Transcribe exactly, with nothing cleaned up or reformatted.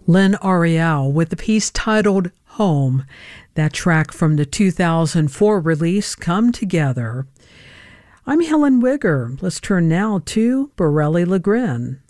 Lynn Ariel with the piece titled Home, that track from the two thousand four release Come Together. I'm Helen Wigger. Let's turn now to Borelli LeGrin.